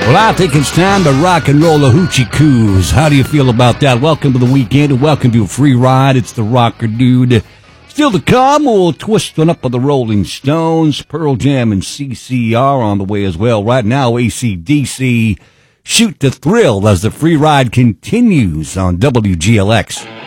Well, I think it's time to rock and roll the hoochie coos. How do you feel about that? Welcome to the weekend and welcome to a free ride. It's the Rocker Dude. Still to come, we'll twist one up with the Rolling Stones. Pearl Jam and CCR on the way as well. Right now, AC/DC, Shoot to Thrill as the free ride continues on WGLX.